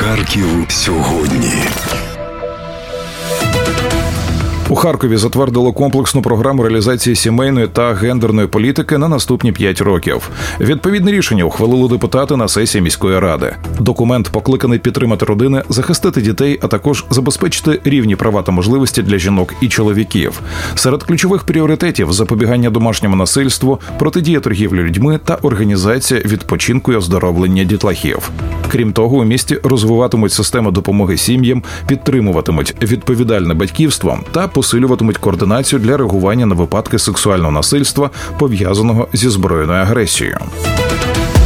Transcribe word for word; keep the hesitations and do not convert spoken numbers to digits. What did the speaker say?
Харків сьогодні. У Харкові затвердило комплексну програму реалізації сімейної та гендерної політики на наступні п'ять років. Відповідне рішення ухвалили депутати на сесії міської ради. Документ покликаний підтримати родини, захистити дітей, а також забезпечити рівні права та можливості для жінок і чоловіків. Серед ключових пріоритетів – запобігання домашньому насильству, протидія торгівлі людьми та організація відпочинку і оздоровлення дітлахів. Крім того, у місті розвиватимуть систему допомоги сім'ям, підтримуватимуть відповідальне батьківство та посилюватимуть координацію для реагування на випадки сексуального насильства, пов'язаного зі збройною агресією.